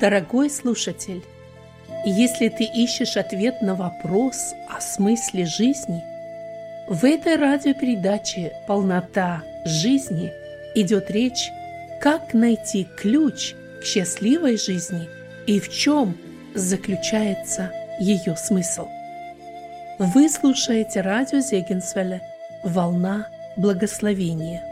Дорогой слушатель, если ты ищешь ответ на вопрос о смысле жизни, в этой радиопередаче «Полнота жизни» идет речь, как найти ключ к счастливой жизни и в чем заключается ее смысл. Вы слушаете радио Зегенсвелле «Волна благословения».